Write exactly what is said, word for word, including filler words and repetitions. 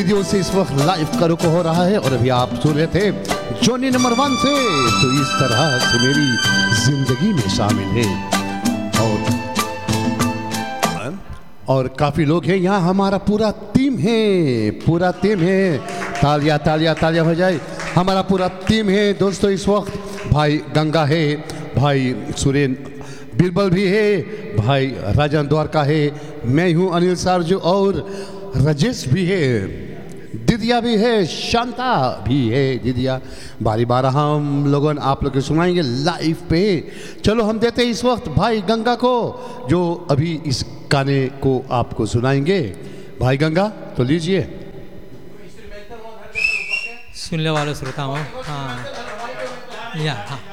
दीदियों से इस वक्त लाइव करो को हो रहा है और अभी आप सुन रहे थे जोनी नंबर वन से। तो इस तरह से मेरी जिंदगी में शामिल है और और काफी लोग हैं यहाँ। हमारा पूरा टीम है, पूरा टीम है। तालियां तालियां तालियां हो जाए। हमारा पूरा टीम है दोस्तों। इस वक्त भाई गंगा है, भाई सुरेन बिरबल भी है, भाई राजन द्वारका है, मैं हूँ अनिल सारजू और राजेश भी है, दीदिया भी है, शांता भी है। दीदिया बारी बार हम लोगों आप लोग सुनाएंगे लाइव पे। चलो हम देते हैं इस वक्त भाई गंगा को जो अभी इस गाने को आपको सुनाएंगे। भाई गंगा तो लीजिए। सुनने वाले श्रोताओं, हाँ या हाँ